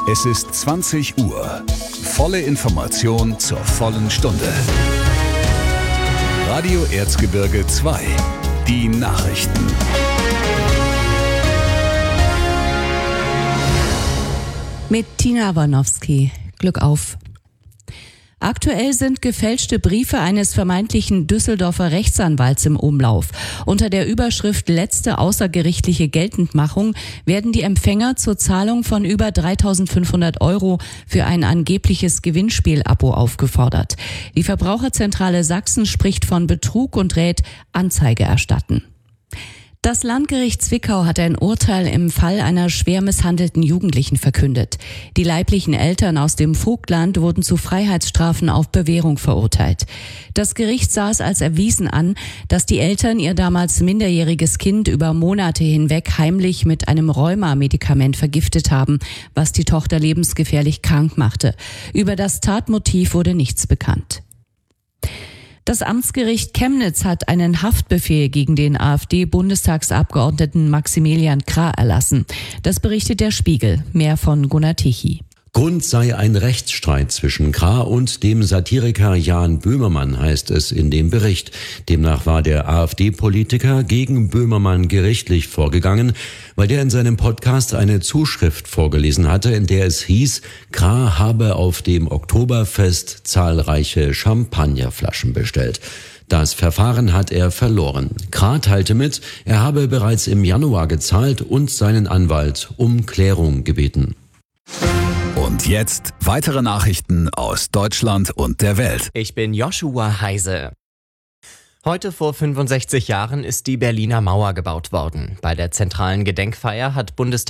Es ist 20 Uhr. Volle Information zur vollen Stunde. Radio Erzgebirge 2. Die Nachrichten. Mit Tina Warnowski. Glück auf. Aktuell sind gefälschte Briefe eines vermeintlichen Düsseldorfer Rechtsanwalts im Umlauf. Unter der Überschrift letzte außergerichtliche Geltendmachung werden die Empfänger zur Zahlung von über 3.500 € für ein angebliches Gewinnspiel-Abo aufgefordert. Die Verbraucherzentrale Sachsen spricht von Betrug und rät, Anzeige erstatten. Das Landgericht Zwickau hat ein Urteil im Fall einer schwer misshandelten Jugendlichen verkündet. Die leiblichen Eltern aus dem Vogtland wurden zu Freiheitsstrafen auf Bewährung verurteilt. Das Gericht sah es als erwiesen an, dass die Eltern ihr damals minderjähriges Kind über Monate hinweg heimlich mit einem Rheuma-Medikament vergiftet haben, was die Tochter lebensgefährlich krank machte. Über das Tatmotiv wurde nichts bekannt. Das Amtsgericht Chemnitz hat einen Haftbefehl gegen den AfD-Bundestagsabgeordneten Maximilian Krah erlassen. Das berichtet der Spiegel. Mehr von Gunnar Tichy. Grund sei ein Rechtsstreit zwischen Krah und dem Satiriker Jan Böhmermann, heißt es in dem Bericht. Demnach war der AfD-Politiker gegen Böhmermann gerichtlich vorgegangen, weil der in seinem Podcast eine Zuschrift vorgelesen hatte, in der es hieß, Krah habe auf dem Oktoberfest zahlreiche Champagnerflaschen bestellt. Das Verfahren hat er verloren. Krah teilte mit, er habe bereits im Januar gezahlt und seinen Anwalt um Klärung gebeten. Und jetzt weitere Nachrichten aus Deutschland und der Welt. Ich bin Joshua Heise. Heute vor 65 Jahren ist die Berliner Mauer gebaut worden. Bei der zentralen Gedenkfeier hat